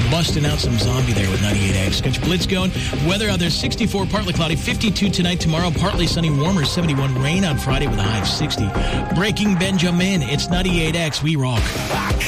Busting out some zombie there with 98X. Got your blitz going. Weather out there, 64, partly cloudy, 52 tonight, tomorrow, partly sunny, warmer, 71. Rain on Friday with a high of 60. Breaking Benjamin, it's 98X. We rock.